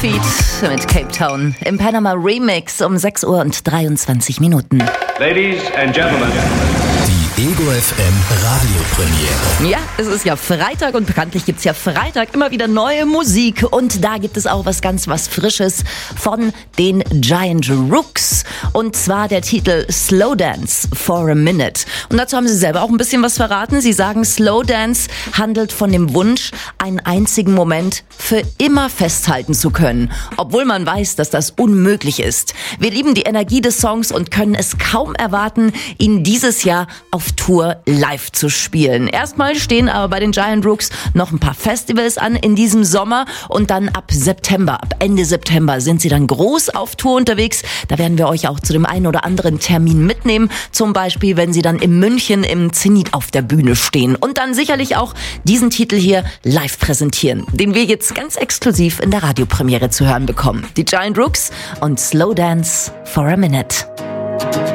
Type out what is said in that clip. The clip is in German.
Mit Cape Town im Panama Remix um 6:23 Uhr. Ladies and Gentlemen. Die Ego FM Radiopremiere. Ja, es ist ja Freitag und bekanntlich gibt's ja Freitag immer wieder neue Musik. Und da gibt es auch was Frisches von den Giant Rooks. Und zwar der Titel Slow Dance for a Minute. Und dazu haben sie selber auch ein bisschen was verraten. Sie sagen, Slow Dance handelt von dem Wunsch, einen einzigen Moment für immer festhalten zu können. Obwohl man weiß, dass das unmöglich ist. Wir lieben die Energie des Songs und können es kaum erwarten, ihn dieses Jahr auf Tour live zu spielen. Erstmal stehen aber bei den Giant Rooks noch ein paar Festivals an in diesem Sommer und dann ab Ende September sind sie dann groß auf Tour unterwegs. Da werden wir euch auch zu dem einen oder anderen Termin mitnehmen. Zum Beispiel, wenn sie dann in München im Zenit auf der Bühne stehen und dann sicherlich auch diesen Titel hier live präsentieren, den wir jetzt ganz exklusiv in der Radiopremiere zu hören bekommen. Die Giant Rooks und Slow Dance for a Minute.